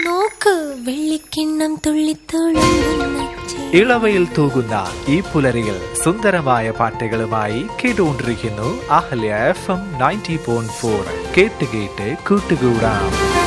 നോക്ക് വെള്ളിക്കിണ്ണം തുള്ളിത്തുളുമ്പുന്ന ഇളവയിൽ തൂകുന്ന ഈ പുലരിയിൽ സുന്ദരമായ പാട്ടുകളുമായി കേട്ടുകൊണ്ടിരിക്കുന്നു അഹല്യ FM 90.4. കേട്ട് കേട്ട് കൂട്ടുകൂടാം.